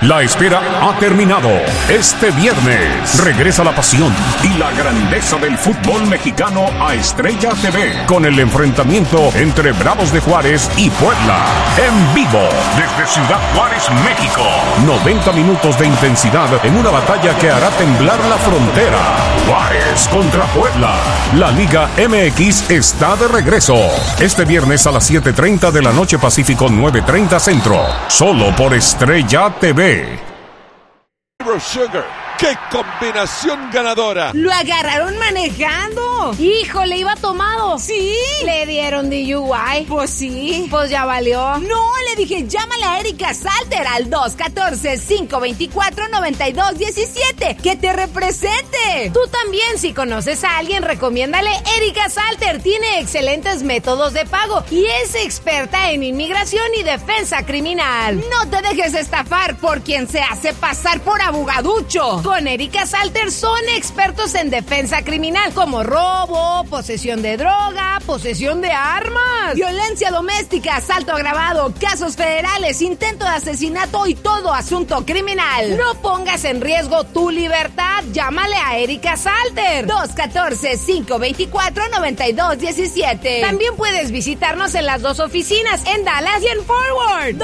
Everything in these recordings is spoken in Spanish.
La espera ha terminado. Este viernes regresa la pasión y la grandeza del fútbol mexicano a Estrella TV con el enfrentamiento entre Bravos de Juárez y Puebla. En vivo desde Ciudad Juárez, México. 90 minutos de intensidad en una batalla que hará temblar la frontera. Juárez contra Puebla. La Liga MX está de regreso. Este viernes a las 7:30 de la noche Pacífico, 9:30 Centro. Solo por Estrella TV. Sugar. ¡Qué combinación ganadora! ¡Lo agarraron manejando! ¡Híjole, iba tomado! ¿Sí? ¿Le dieron DUI? Pues sí. Pues ya valió. No, le dije, llámale a Erika Salter al 214-524-9217. ¡Que te represente! Tú también, si conoces a alguien, recomiéndale Erika Salter. Tiene excelentes métodos de pago y es experta en inmigración y defensa criminal. No te dejes estafar por quien se hace pasar por abogaducho. Con Erika Salter son expertos en defensa criminal, como robo, posesión de droga, posesión de armas, violencia doméstica, asalto agravado, casos federales, intento de asesinato y todo asunto criminal. No pongas en riesgo tu libertad. Llámale a Erika Salter. 214-524-9217. También puedes visitarnos en las dos oficinas, en Dallas y en Forward.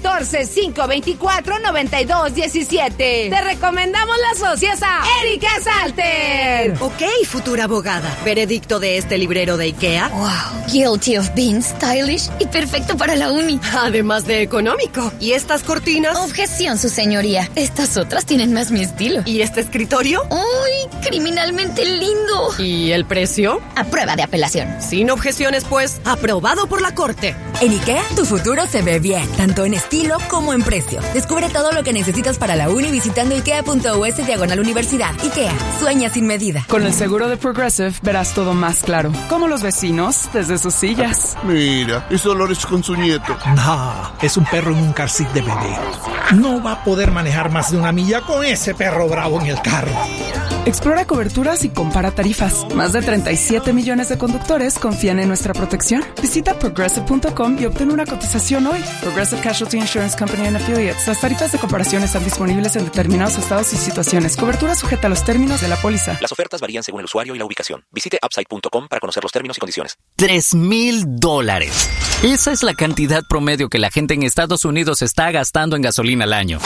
214-524-9217. Te recomendamos la asociaza Erika Salter. Ok, futura abogada. ¿Veredicto de este librero de IKEA? Wow, guilty of being stylish y perfecto para la uni. Además de económico. ¿Y estas cortinas? Objeción, su señoría. Estas otras tienen más mi estilo. ¿Y este escritorio? ¡Uy, criminalmente lindo! ¿Y el precio? A prueba de apelación. Sin objeciones, pues. Aprobado por la corte. En IKEA, tu futuro se ve bien, tanto en estilo como en precio. Descubre todo lo que necesitas para la uni visitando ikea.us/universidad. IKEA, sueña sin medida. Con el seguro de Progressive verás todo más claro. Como los vecinos desde sus sillas. Mira, es Dolores con su nieto. No, es un perro en un car seat de bebé. No va a poder manejar más de 1 milla con ese perro bravo en el carro. Explora coberturas y compara tarifas. Más de 37 millones de conductores confían en nuestra protección. Visita Progressive.com y obtén una cotización hoy. Progressive Casualty Insurance Company and Affiliates. Las tarifas de comparación están disponibles en determinados estados y situaciones. Cobertura sujeta a los términos de la póliza. Las ofertas varían según el usuario y la ubicación. Visite Upside.com para conocer los términos y condiciones. $3,000. Esa es la cantidad promedio que la gente en Estados Unidos está gastando en gasolina al año.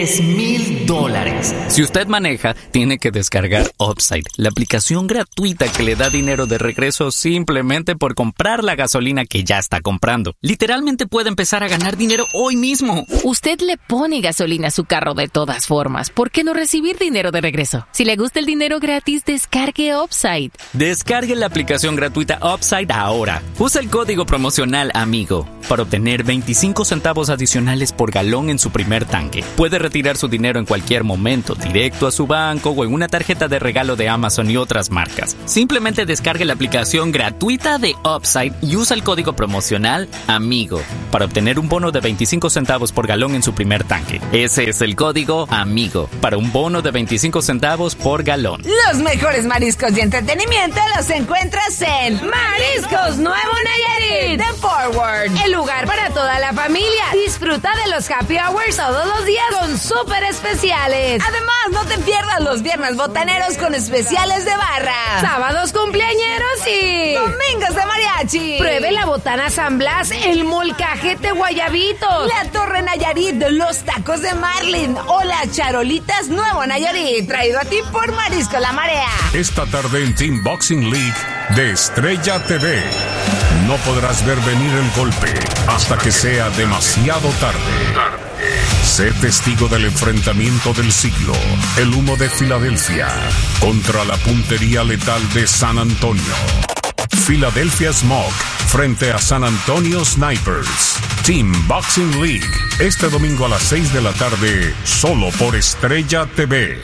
$3,000. Si usted maneja, tiene que descargar Upside, la aplicación gratuita que le da dinero de regreso simplemente por comprar la gasolina que ya está comprando. Literalmente puede empezar a ganar dinero hoy mismo. Usted le pone gasolina a su carro de todas formas. ¿Por qué no recibir dinero de regreso? Si le gusta el dinero gratis, descargue Upside. Descargue la aplicación gratuita Upside ahora. Usa el código promocional AMIGO para obtener 25 centavos adicionales por galón en su primer tanque. Puede retirar su dinero en cualquier momento, directo a su banco o en una tarjeta de regalo de Amazon y otras marcas. Simplemente descargue la aplicación gratuita de Upside y usa el código promocional AMIGO para obtener un bono de 25 centavos por galón en su primer tanque. Ese es el código AMIGO para un bono de 25 centavos por galón. Los mejores mariscos y entretenimiento los encuentras en Mariscos Nuevo Nayarit de Forward. El lugar para toda la familia. Disfruta de los happy hours todos los días con súper especiales. Además, no te pierdas los viernes botaneros con especiales de barra. Sábados cumpleañeros y domingos de mariachi. Pruebe la botana San Blas, el molcajete guayabito, la Torre Nayarit, los tacos de Marlin o las charolitas Nuevo Nayarit. Traído a ti por Marisco La Marea. Esta tarde en Team Boxing League de Estrella TV. No podrás ver venir el golpe hasta que sea demasiado tarde. Sé testigo del enfrentamiento del siglo. El humo de Filadelfia contra la puntería letal de San Antonio. Philadelphia Smoke frente a San Antonio Snipers. Team Boxing League. Este domingo a las 6 de la tarde, solo por Estrella TV.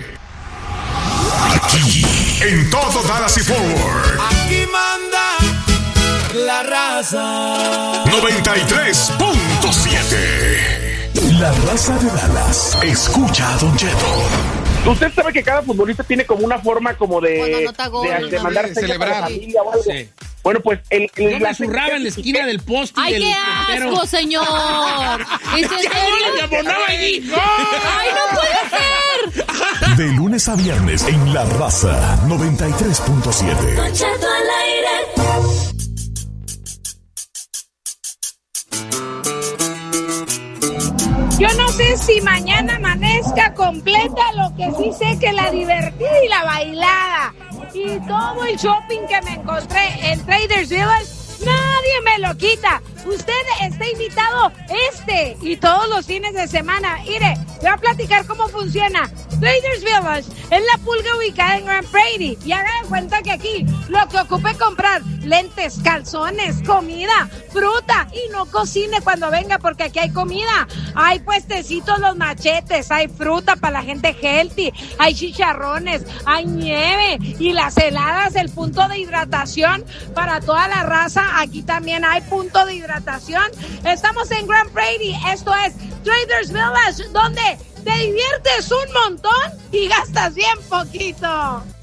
Aquí, en todo Dallas y Forward. Aquí manda la raza. 93.7. La raza de Dallas. Escucha a Don Cheto. Usted sabe que cada futbolista tiene como una forma como de mandar celebrar. a la familia o algo. Sí. Bueno, pues yo me zurraba en la esquina del poste. ¡Ay, qué asco, señor! ¿Es en serio? Allí. ¡Ay, no puede ser! De lunes a viernes en La Raza 93.7. Don Cheto al aire. Yo no sé si mañana amanezca completa, lo que sí sé que la divertida y la bailada y todo el shopping que me encontré en Traders Village, nadie me lo quita. Usted está invitado y todos los fines de semana. Mire, voy a platicar cómo funciona. Traders Village es la pulga ubicada en Grand Prairie. Y haga de cuenta que aquí lo que ocupe comprar: lentes, calzones, comida, fruta. Y no cocine cuando venga, porque aquí hay comida. Hay puestecitos, los machetes, hay fruta para la gente healthy, hay chicharrones, hay nieve y las heladas, el punto de hidratación para toda la raza. Aquí también hay punto de hidratación. Estamos en Grand Prairie. Esto es Traders Village, donde te diviertes un montón y gastas bien poquito.